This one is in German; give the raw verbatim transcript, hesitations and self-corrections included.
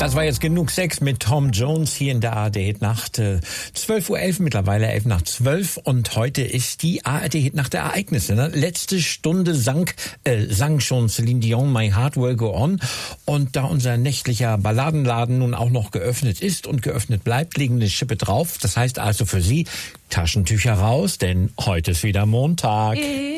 Das war jetzt genug Sex mit Tom Jones hier in der A R D-Hitnacht. zwölf Uhr elf mittlerweile, elf nach zwölf. Und heute ist die A R D-Hitnacht der Ereignisse. Ne? Letzte Stunde sang, äh, sang schon Celine Dion My Heart Will Go On. Und da unser nächtlicher Balladenladen nun auch noch geöffnet ist und geöffnet bleibt, legen eine Schippe drauf. Das heißt also für Sie, Taschentücher raus, denn heute ist wieder Montag.